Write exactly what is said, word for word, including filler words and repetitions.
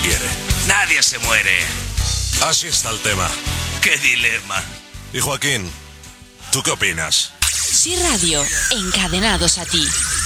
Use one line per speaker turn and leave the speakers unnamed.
quiere.
Nadie se muere.
Así está el tema.
¡Qué dilema!
Y Joaquín, ¿tú qué opinas?
Sí Radio, encadenados a ti.